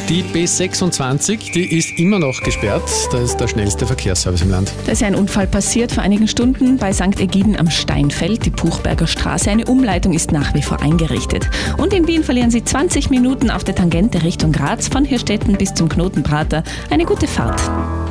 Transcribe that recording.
Die B26, die ist immer noch gesperrt. Das ist der schnellste Verkehrsservice im Land. Da ist ein Unfall passiert vor einigen Stunden bei St. Egiden am Steinfeld, die Puchberger Straße. Eine Umleitung ist nach wie vor eingerichtet. Und in Wien verlieren Sie 20 Minuten auf der Tangente Richtung Graz, von Hirstetten bis zum Knotenprater. Eine gute Fahrt.